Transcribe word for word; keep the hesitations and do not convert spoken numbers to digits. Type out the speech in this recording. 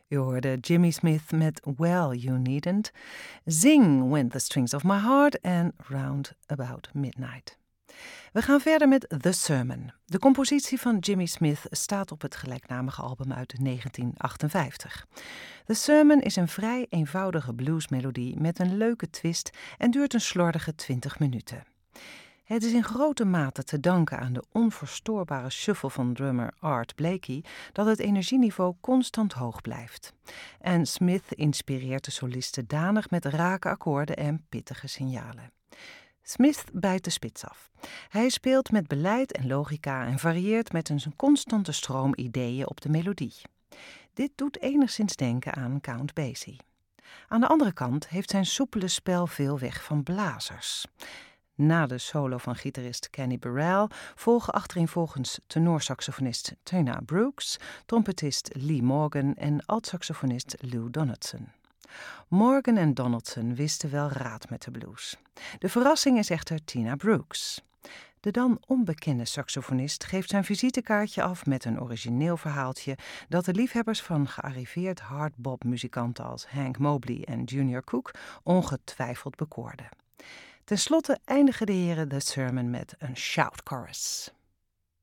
Je hoorde Jimmy Smith met Well You Needn't, Zing When the Strings of My Heart en Round About Midnight. We gaan verder met The Sermon. De compositie van Jimmy Smith staat op het gelijknamige album uit negentien achtenvijftig. The Sermon is een vrij eenvoudige bluesmelodie met een leuke twist en duurt een slordige twintig minuten. Het is in grote mate te danken aan de onverstoorbare shuffle van drummer Art Blakey dat het energieniveau constant hoog blijft. En Smith inspireert de solisten danig met rake akkoorden en pittige signalen. Smith bijt de spits af. Hij speelt met beleid en logica en varieert met een constante stroom ideeën op de melodie. Dit doet enigszins denken aan Count Basie. Aan de andere kant heeft zijn soepele spel veel weg van blazers. Na de solo van gitarist Kenny Burrell volgen achtereenvolgens tenorsaxofonist Tina Brooks, trompetist Lee Morgan en altsaxofonist Lou Donaldson. Morgan en Donaldson wisten wel raad met de blues. De verrassing is echter Tina Brooks. De dan onbekende saxofonist geeft zijn visitekaartje af met een origineel verhaaltje dat de liefhebbers van gearriveerd hardbop-muzikanten als Hank Mobley en Junior Cook ongetwijfeld bekoorden. Ten slotte eindigen de heren The Sermon met een shout chorus.